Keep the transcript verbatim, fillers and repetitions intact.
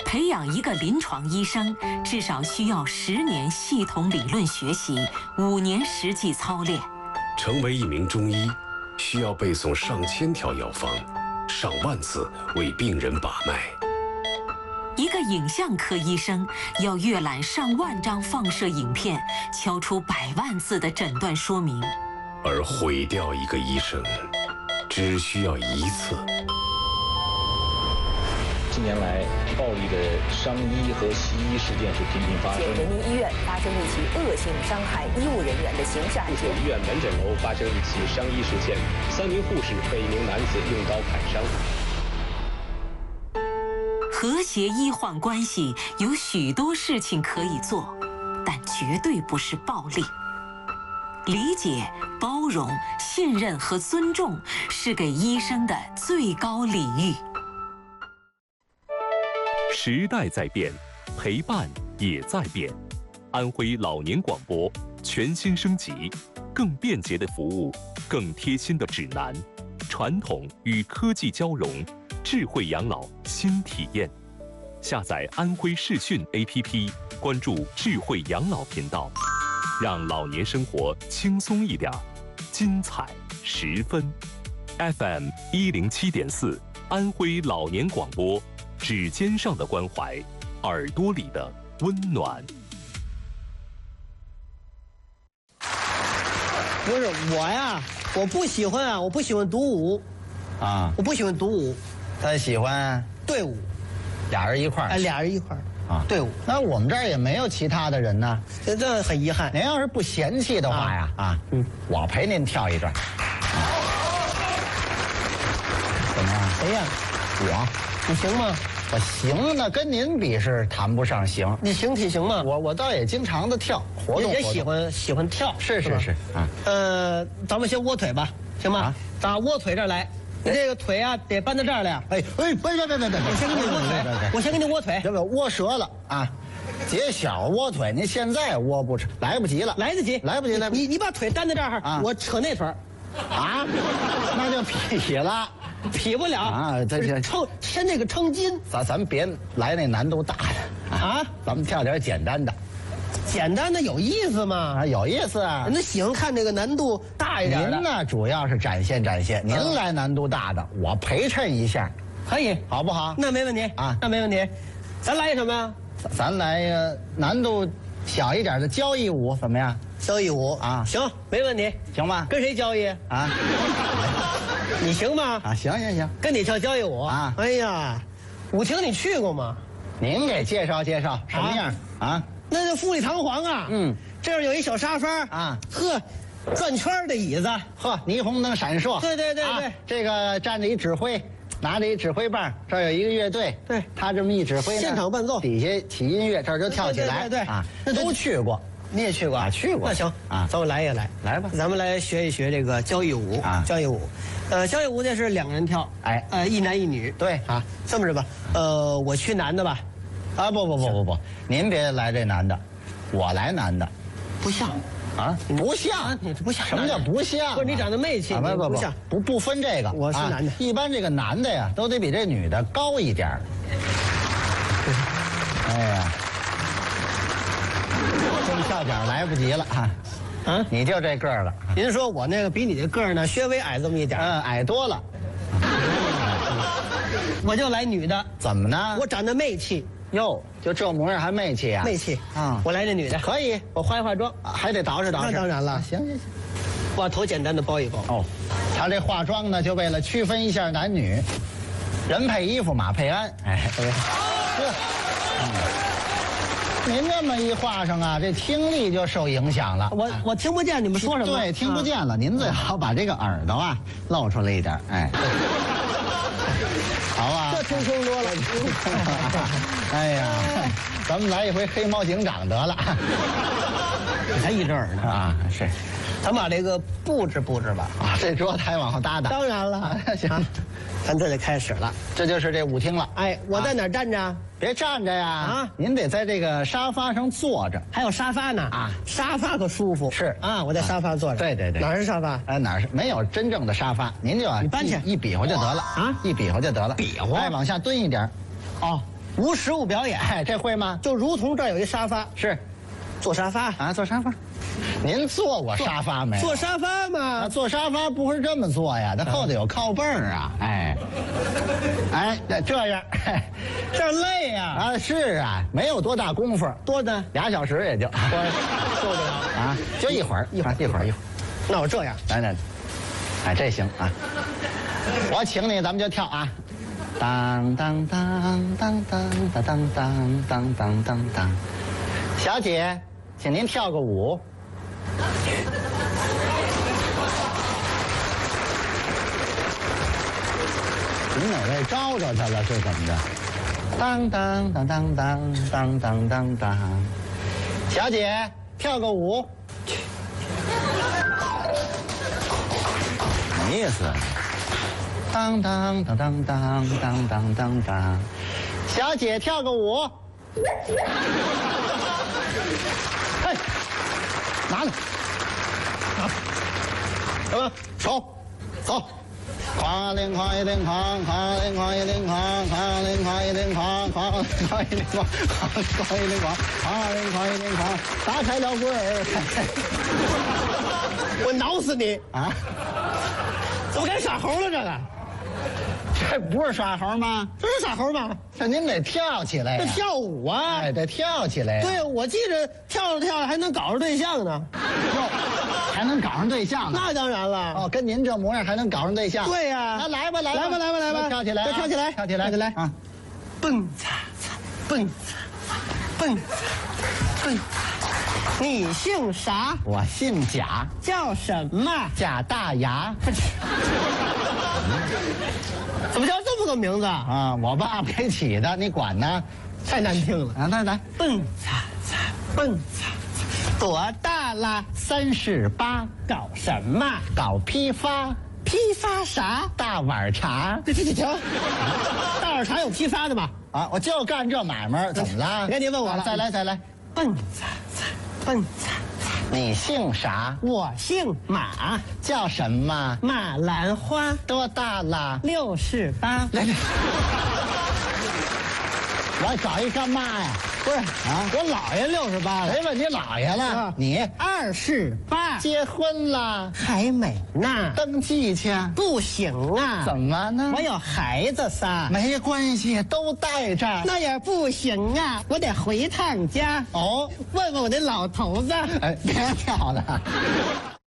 培养一个临床医生，至少需要十年系统理论学习，五年实际操练。 成为一名中医，需要背诵上千条药方，上万次为病人把脉。 一个影像科医生要阅览上万张放射影片，敲出百万字的诊断说明。 而毁掉一个医生，只需要一次。 近年来，暴力的伤医和袭医事件是频频发生。 人民医院发生一起恶性伤害医务人员的刑事案件。 医院门诊楼发生一起伤医事件，三名护士被一名男子用刀砍伤。 和谐医患关系有许多事情可以做，但绝对不是暴力。理解、包容、信任和尊重是给医生的最高礼遇。 时代在变，陪伴也在变。安徽老年广播全新升级，更便捷的服务，更贴心的指南，传统与科技交融，智慧养老新体验。下载安徽视讯 A P P， 关注智慧养老频道，让老年生活轻松一点，精彩十分。F M 一零七点四，安徽老年广播，指尖上的关怀，耳朵里的温暖。 不是我呀，我不喜欢啊，我不喜欢独舞， 啊， 我不喜欢独舞， 他喜欢队伍， 俩人一块儿， 哎，俩人一块儿啊， 队伍。 那我们这儿也没有其他的人呢， 这这很遗憾。 您要是不嫌弃的话呀，啊，嗯，我陪您跳一段。怎么样？ 谁呀？ 我， 你行吗？ 我行，那跟您比是谈不上行。 你形体行吗？ 我我倒也经常的跳，活动也喜欢喜欢跳， 是是是啊。 呃，咱们先窝腿吧，行吗？ 啊， 打窝腿这儿来，你这个腿啊得搬到这儿来。 哎哎，别别别别别！ 我先给你窝腿，我先给你窝腿， 这个窝折了啊。解小窝腿，您现在窝不成，来不及了， 来得及， 来不及，来不及。 你你把腿担在这儿，啊，我扯那腿儿， 啊，那就劈了。 劈不了啊！这这撑伸那个撑筋， 咱咱别来那难度大的啊！ 咱们跳点简单的， 简单的有意思吗？ 啊，有意思啊！ 那喜欢看这个难度大一点的。 您呢，主要是展现展现，您来难度大的，我陪衬一下， 可以， 好不好？ 那没问题啊， 那没问题。咱来什么呀？ 咱来个难度小一点的交谊舞，怎么样？ 交谊舞啊， 行，没问题， 行吧？ 跟谁交易啊？ 你行吗？ 啊，行行行， 跟你跳交谊舞啊！ 哎呀，舞厅你去过吗？ 您给介绍介绍什么样啊？ 那就富丽堂皇啊！ 嗯， 这儿有一小沙发啊， 呵，转圈的椅子， 呵，霓虹灯闪烁。 对对对对， 啊、这个站着一指挥，拿着一指挥棒，这儿有一个乐队， 对， 他这么一指挥， 现场伴奏， 底下起音乐，这儿就跳起来， 对对对对啊，那都去过。 你也去过啊？去过。 那行啊， 咱们来也来， 来吧， 咱们来学一学这个交谊舞啊， 交谊舞，呃，交谊舞呢是两个人跳， 哎， 呃，一男一女， 对啊，这么着吧，呃，我去男的吧， 啊，不不不不不，您别来这男的，我来男的， 不像， 啊，不像， 你这不像， 什么叫不像？ 不是你长得媚气， 不不不像， 不不分这个， 我是男的， 一般这个男的呀，都得比这女的高一点。哎呀。这跳脚来不及了啊！ 啊， 你就这个儿了。 您说我那个比你这个儿呢，稍微矮这么一点， 嗯，矮多了。 我就来女的。 怎么呢？ 我长得媚气。 哟，就这模样还媚气啊？ 媚气啊！ 我来这女的可以， 我化一化妆， 还得捯饬捯饬。 那当然了。 行行行， 把头简单的包一包。 哦，他这化妆呢，就为了区分一下男女，人配衣服，马配鞍。哎，是。您这么一画上啊，这听力就受影响了。 我我听不见你们说什么。 对，听不见了。您最好把这个耳朵啊露出来一点，哎，好吧？ 这轻松多了。 哎呀，咱们来一回黑猫警长得了。 你还一只耳呢啊？是， 咱把这个布置布置吧。 啊，这桌台往后搭搭。 当然了，行，咱这就开始了。 这就是这舞厅了。 哎，我在哪儿站着？ 别站着呀！ 啊， 您得在这个沙发上坐着。 还有沙发呢啊， 沙发可舒服。 是啊，我在沙发坐着。 对对对， 哪是沙发？ 哎，哪是没有真正的沙发？您就你搬去一比划就得了啊， 一比划就得了。 比划？ 哎，往下蹲一点。 哦， 无实物表演， 哎，这会吗？ 就如同这儿有一沙发， 是， 坐沙发啊，坐沙发。您坐过沙发没有？ 坐沙发嘛， 啊，坐沙发不是这么坐呀，它后头有靠背儿啊。哎，哎，这样， 这样累呀。 啊，是啊，没有多大功夫， 多呢， 俩小时也就， 我受得了啊，就一会儿，一会儿，一会儿，一会儿。 那我这样， 来来，哎，这行啊。我请你，咱们就跳啊。当当当当当当当当当当当当，小姐，请您跳个舞。你哪位招着他了？是怎么着？当当当当当当当当当，小姐跳个舞。没意思。当当当当当当当当当，小姐跳个舞。嘿，拿着，拿着，什么？手，走。哐铃哐一铃哐，哐铃哐一铃哐，哐铃哐一铃哐，哐铃哐一铃哐，哐铃哐一铃哐，哐铃哐一铃哐，打开了棍儿。 我挠死你啊！ 怎么该耍猴了？这个， 这不是耍猴吗？ 这是耍猴吗？ 这您得跳起来呀！ 这跳舞啊！ 哎，得跳起来呀！ 对，我记着跳着跳着还能搞上对象呢。 还能搞上对象呢？ 那当然了。 哦，跟您这模样还能搞上对象？ 对呀。 那来吧，来吧， 来吧，来吧，来吧， 跳起来， 跳起来， 跳起来， 跳起来啊！ 蹦擦擦，蹦擦擦，蹦擦蹦擦。你姓啥？ 我姓贾， 叫什么？ 贾大牙。 怎么叫这么个名字啊？ 啊，我爸爸给起的，你管呢？ 太难听了。 啊，来来， 蹦擦擦，蹦擦擦，多大了？ 三十八， 搞什么？ 搞批发， 批发啥？ 大碗茶。 这这这瞧，大碗茶有批发的吗？ 啊，我就干这买卖，怎么了？ 别您问我了， 再来再来， 蹦擦擦，蹦擦擦。 你姓啥？ 我姓马， 叫什么？ 马兰花。 多大了？ 六十八。 来来，我找一干妈呀？ 不是啊，我姥爷六十八了。 谁问你姥爷了？ 啊、 你二十八， 结婚了？ 还没呢。 登记去？ 不行啊。 怎么呢？ 我有孩子仨。 没关系，都带着。 那也不行啊，我得回趟家。 哦， 问问我那老头子。 哎，别跳了。